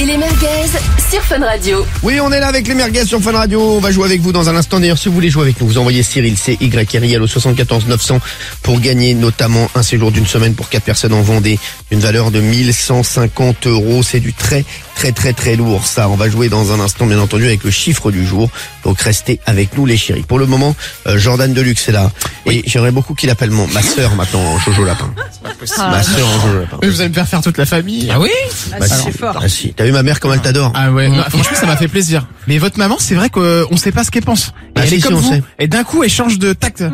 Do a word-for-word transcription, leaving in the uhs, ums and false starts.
et les merguez sur Fun Radio. Oui, on est là avec les merguez sur Fun Radio. On va jouer avec vous dans un instant. D'ailleurs, si vous voulez jouer avec nous, vous envoyez Cyril, C Y R I L au soixante-quatorze neuf cents pour gagner notamment un séjour d'une semaine pour quatre personnes en Vendée d'une valeur de mille cent cinquante euros. C'est du très, très, très, très lourd, ça. On va jouer dans un instant, bien entendu, avec le chiffre du jour. Donc, restez avec nous, les chéris. Pour le moment, euh, Jordan Deluxe est là. Oui. Et j'aimerais beaucoup qu'il appelle mon, ma sœur maintenant, Jojo Lapin. Ah, ma sœur en Jojo Lapin. Mais vous allez me faire faire toute la famille. Ah oui? Ah, Bah, c'est si. fort. Ah si. T'as vu ma mère comme elle t'adore? Ah ouais. Non, franchement, ça m'a fait plaisir. Mais votre maman, c'est vrai qu'on sait pas ce qu'elle pense. Et Ah, elle si, est si, comme on vous. sait. Et d'un coup, elle change de tact.